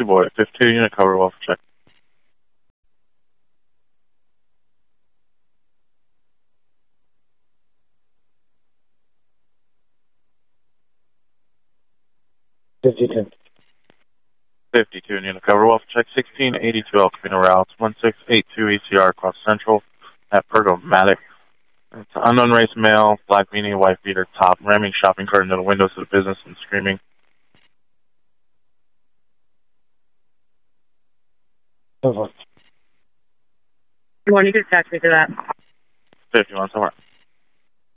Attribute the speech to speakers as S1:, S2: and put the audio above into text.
S1: boy. 52 unit cover, welfare check.
S2: $52.
S1: 52 unit cover, welfare check. 1682 El Camino routes. 1682 ECR across Central at Pergomatic. It's an unknown race male, black beanie, white beater top, ramming shopping cart into the windows of the business and screaming.
S2: Over.
S3: You want to get taxi to that?
S1: 51 somewhere.